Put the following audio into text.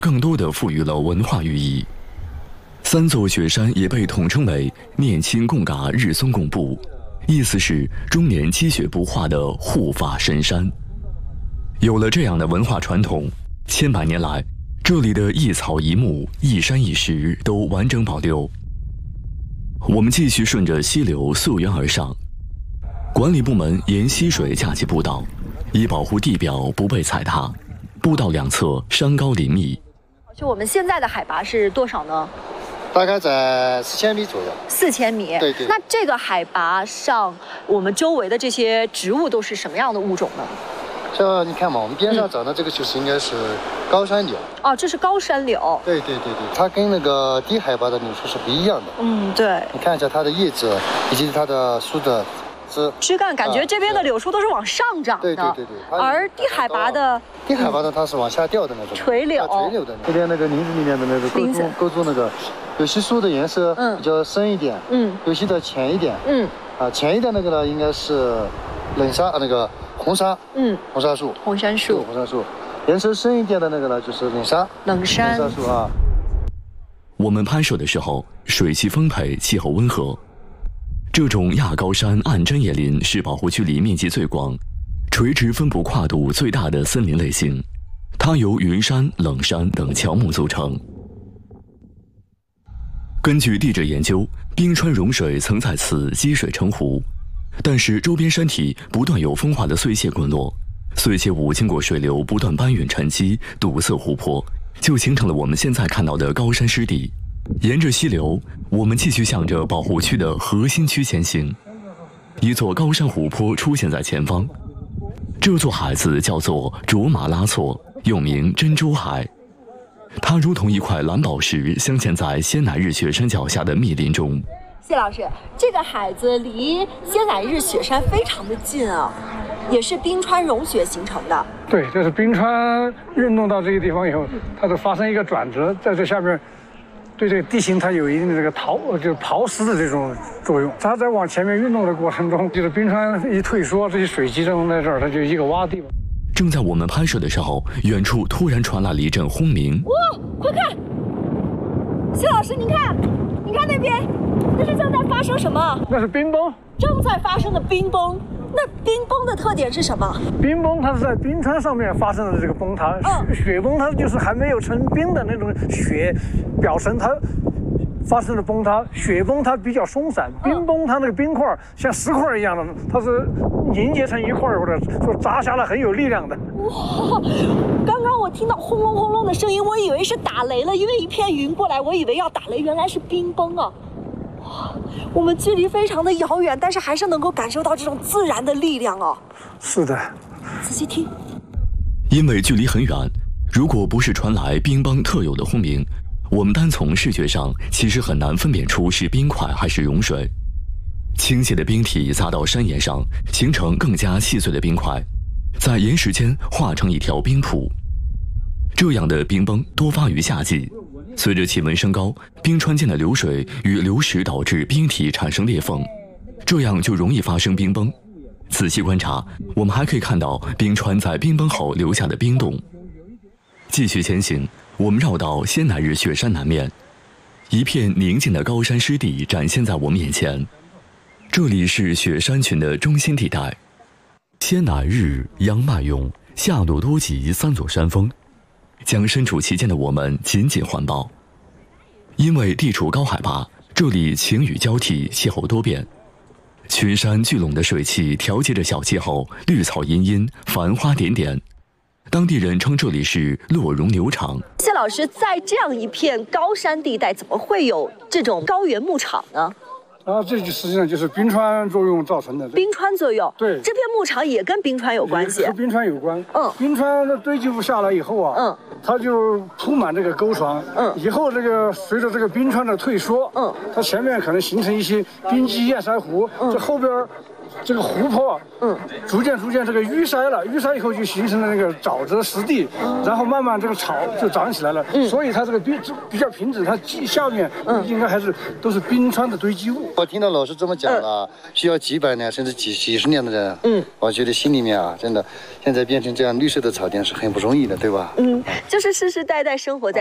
更多的赋予了文化寓意。三座雪山也被统称为念亲贡嘎日松贡布，意思是终年积雪不化的护法神山。有了这样的文化传统，千百年来，这里的一草一木、一山一石都完整保留。我们继续顺着溪流溯源而上，管理部门沿溪水架起步道，以保护地表不被踩踏。步道两侧山高林密。 就我们现在的海拔是多少呢？ 大概在4000米左右。 4000米。 对对。 那这个海拔上，我们周围的这些植物都是什么样的物种呢？ 这你看嘛，我们边上长的这个就是应该是高山柳。 哦，这是高山柳。 对，它跟那个低海拔的柳树是不一样的。 嗯，对。 你看一下它的叶子以及它的树的枝干，感觉这边的柳树都是往上长的。 对。 而低海拔的它是往下掉的那种垂柳。 垂柳的。这边那个林子里面的那个构筑那个，有些树的颜色比较深一点，有些的浅一点，浅一点那个呢应该是冷杉那个红杉，红杉树， 红杉树， 颜色深一点的那个呢就是冷杉树啊。 我们拍摄的时候，水汽丰沛，气候温和。这种亚高山暗针叶林是保护区里面积最广、垂直分布跨度最大的森林类型，它由云杉、冷杉等乔木组成。根据地质研究，冰川融水曾在此积水成湖，但是周边山体不断有风化的碎屑滚落，碎屑物经过水流不断搬运沉积，堵塞湖泊，就形成了我们现在看到的高山湿地。沿着溪流，我们继续向着保护区的核心区前行。一座高山湖泊出现在前方，这座海子叫做卓玛拉措，又名珍珠海。它如同一块蓝宝石，镶嵌在仙乃日雪山脚下的密林中。 谢老师，这个海子离仙乃日雪山非常的近啊，也是冰川融雪形成的。 对，这是冰川运动到这个地方以后，它就发生一个转折，在这下面。对这个地形它有一定的这个就是刨蚀的这种作用。它在往前面运动的过程中，就是冰川一退缩，这些水集中在这儿，它就一个洼地。 正在我们拍摄的时候，远处突然传来了一阵轰鸣。 哇，快看！谢老师，您看那边，那是正在发生什么？ 那是冰崩。 正在发生的冰崩。那冰崩的特点是什么？ 冰崩它是在冰川上面发生的这个崩塌，雪崩它就是还没有成冰的那种雪表层它发生了崩塌，雪崩它比较松散，冰崩它那个冰块像石块一样的，它是凝结成一块或者说砸下来很有力量的。 哇！刚刚我听到轰隆轰隆的声音，我以为是打雷了，因为一片云过来，我以为要打雷，原来是冰崩啊！我们距离非常的遥远，但是还是能够感受到这种自然的力量哦。 是的， 仔细听。 因为距离很远，如果不是传来冰崩特有的轰鸣，我们单从视觉上其实很难分辨出是冰块还是融水。倾斜的冰体砸到山岩上，形成更加细碎的冰块，在岩石间化成一条冰瀑。这样的冰崩多发于夏季。随着气温升高，冰川间的流水与流石导致冰体产生裂缝，这样就容易发生冰崩。仔细观察，我们还可以看到冰川在冰崩后留下的冰洞。继续前行，我们绕到仙乃日雪山南面，一片宁静的高山湿地展现在我们眼前。这里是雪山群的中心地带，仙乃日、央迈勇、夏鲁多吉三座山峰将身处其间的我们紧紧环抱。因为地处高海拔，这里晴雨交替，气候多变，群山聚拢的水汽调节着小气候，绿草茵茵，繁花点点。当地人称这里是洛绒牛场。 谢老师，在这样一片高山地带，怎么会有这种高原牧场呢？ 这就实际上就是冰川作用造成的。 冰川作用，对，这片牧场也跟冰川有关系。 和冰川有关。冰川的堆积物下来以后啊，它就铺满这个沟床。以后这个随着这个冰川的退缩，它前面可能形成一些冰积燕山湖，这后边这个湖泊，逐渐这个淤塞了，淤塞以后就形成了那个沼泽湿地，然后慢慢这个草就长起来了，所以它这个比较平整，它下面应该还是都是冰川的堆积物。 我听到老师这么讲了，需要几百年甚至几十年的人，我觉得心里面啊，真的现在变成这样绿色的草甸是很不容易的，对吧？ 就是世世代代生活在